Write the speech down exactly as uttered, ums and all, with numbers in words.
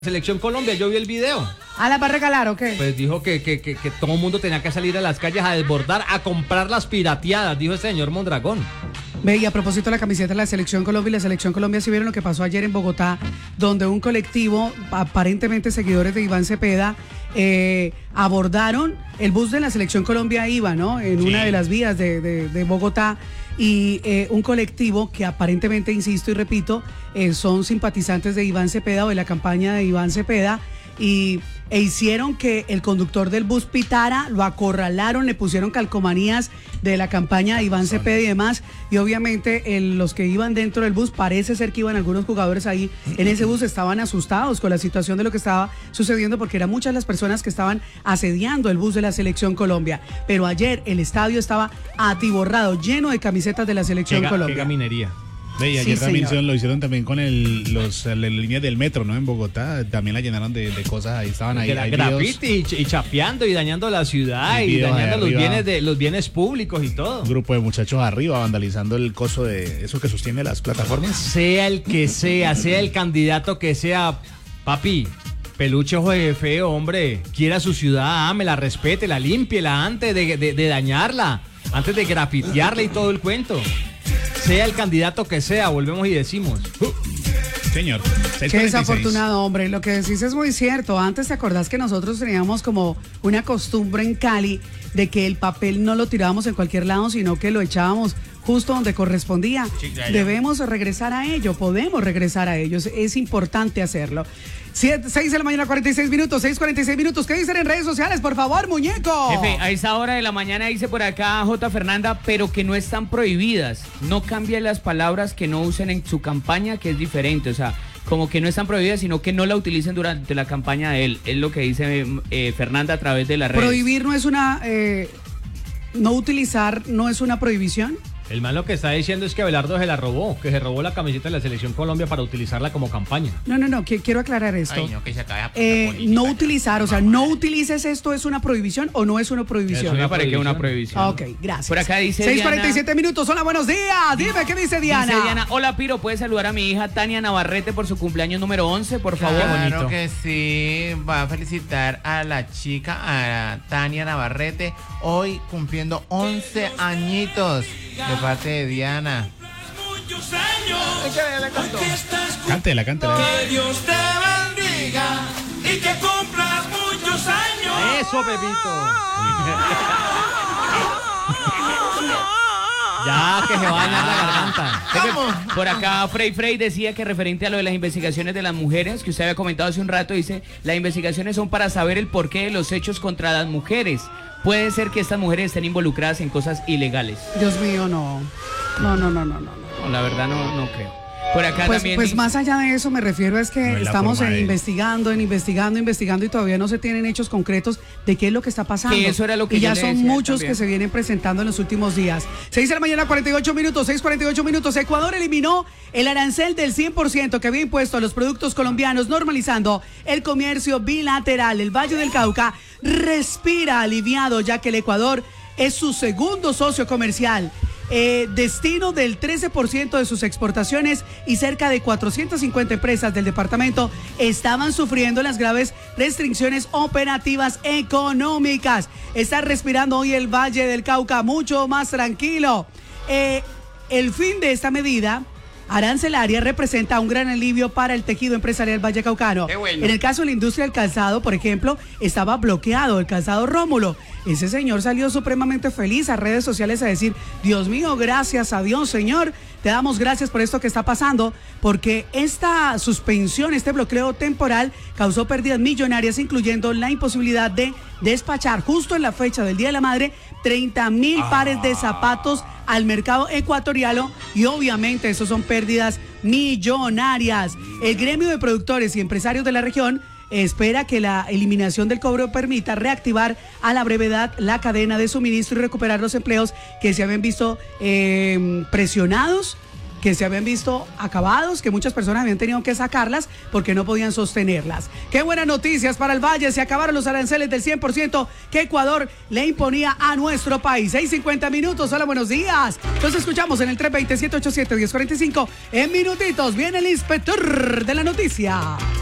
Selección Colombia, yo vi el video. ¿Ah, la va a regalar o qué? Pues dijo que, que, que, que todo el mundo tenía que salir a las calles a desbordar, a comprar las pirateadas, dijo el señor Mondragón. Ve, y a propósito de la camiseta de la Selección Colombia y la Selección Colombia, ¿sí vieron lo que pasó ayer en Bogotá? Donde un colectivo, aparentemente seguidores de Iván Cepeda, eh, abordaron el bus de la Selección Colombia, iba, ¿no? En sí. una de las vías de, de, de Bogotá. Y eh, un colectivo que aparentemente, insisto y repito, eh, son simpatizantes de Iván Cepeda o de la campaña de Iván Cepeda, y, e hicieron que el conductor del bus pitara, lo acorralaron, le pusieron calcomanías de la campaña de Iván Cepeda y demás, y obviamente el, los que iban dentro del bus, parece ser que iban algunos jugadores ahí en ese bus, estaban asustados con la situación de lo que estaba sucediendo, porque eran muchas las personas que estaban asediando el bus de la Selección Colombia. Pero ayer el estadio estaba atiborrado, lleno de camisetas de la Selección qué, Colombia. Qué gaminería. Sí, y ayer sí, también señor. lo hicieron también con el, los, la línea del metro, ¿no? En Bogotá también la llenaron de, de cosas, ahí estaban ahí. Hay graffiti y, y chapeando y dañando la ciudad y dañando los bienes de los bienes públicos y todo. Un grupo de muchachos arriba vandalizando el coso de eso que sostiene las plataformas. Sea el que sea, sea el candidato que sea, papi. Peluche ojo de feo, hombre. Quiera su ciudad, ámela, respétela, límpiela antes de, de, de dañarla, antes de grafitearla y todo el cuento. Sea el candidato que sea, volvemos y decimos. Uh, señor. Qué desafortunado, hombre. Lo que decís es muy cierto. Antes, ¿te acordás que nosotros teníamos como una costumbre en Cali de que el papel no lo tirábamos en cualquier lado, sino que lo echábamos justo donde correspondía? Sí, debemos regresar a ello, podemos regresar a ello. Es importante hacerlo. seis de la mañana, cuarenta y seis minutos, seis cuarenta y seis minutos. ¿Qué dicen en redes sociales, por favor, muñeco? Jefe, a esa hora de la mañana dice por acá J. Fernanda, pero que no están prohibidas. No cambien las palabras que no usen en su campaña, que es diferente. O sea, como que no están prohibidas, sino que no la utilicen durante la campaña de él. Es lo que dice eh, Fernanda a través de las redes. Prohibir no es una... Eh, no utilizar no es una prohibición. El man lo que está diciendo es que Abelardo se la robó, que se robó la camiseta de la Selección Colombia para utilizarla como campaña. No, no, no, que, quiero aclarar esto. Ay, no, que se acabe eh, no utilizar, o sea, no utilices esto, ¿es una prohibición o no es una prohibición? Eso me parece que es una prohibición. Ok, gracias. Por acá dice seis cuarenta y siete Diana, minutos, hola, buenos días. Dime, ¿qué dice Diana? Dice Diana, hola Piro, ¿puedes saludar a mi hija Tania Navarrete por su cumpleaños número once, por favor? Claro que sí, va a felicitar a la chica, a Tania Navarrete, hoy cumpliendo once añitos, de parte de Diana. Cántela, cántela. Que Dios te bendiga y que cumplas muchos años. Eso, Pepito. Ya, que se va a dañar la garganta. Jefe, por acá Frey Frey decía que referente a lo de las investigaciones de las mujeres, que usted había comentado hace un rato, dice, las investigaciones son para saber el porqué de los hechos contra las mujeres. Puede ser que estas mujeres estén involucradas en cosas ilegales. Dios mío, no. No, no, no, no, no. No, la verdad no, no creo. Por acá pues, también. Pues más allá de eso me refiero es que no es estamos en investigando, en investigando, investigando y todavía no se tienen hechos concretos de qué es lo que está pasando. Que eso era lo que y ya yo son le muchos también. que se vienen presentando en los últimos días. seis de la mañana, cuarenta y ocho minutos, seis cuarenta y ocho minutos. Ecuador eliminó el arancel del cien por ciento que había impuesto a los productos colombianos, normalizando el comercio bilateral. El Valle del Cauca respira aliviado, ya que el Ecuador es su segundo socio comercial. Eh, destino del trece por ciento de sus exportaciones y cerca de cuatrocientas cincuenta empresas del departamento estaban sufriendo las graves restricciones operativas económicas. Está respirando hoy el Valle del Cauca mucho más tranquilo. Eh, el fin de esta medida arancelaria representa un gran alivio para el tejido empresarial vallecaucano. Bueno. En el caso de la industria del calzado, por ejemplo, estaba bloqueado el calzado Rómulo. Ese señor salió supremamente feliz a redes sociales a decir, Dios mío, gracias a Dios, Señor, te damos gracias por esto que está pasando, porque esta suspensión, este bloqueo temporal causó pérdidas millonarias, incluyendo la imposibilidad de despachar justo en la fecha del Día de la Madre treinta mil ah. pares de zapatos al mercado ecuatoriano, y obviamente eso son pérdidas millonarias. El gremio de productores y empresarios de la región espera que la eliminación del cobro permita reactivar a la brevedad la cadena de suministro y recuperar los empleos que se habían visto eh, presionados, que se habían visto acabados, que muchas personas habían tenido que sacarlas porque no podían sostenerlas. Qué buenas noticias para el Valle, se acabaron los aranceles del cien por ciento que Ecuador le imponía a nuestro país. seis cincuenta minutos, hola, buenos días. Nos escuchamos en el tres dos siete, ocho siete, uno cero cuatro cinco. En minutitos viene el inspector de la noticia.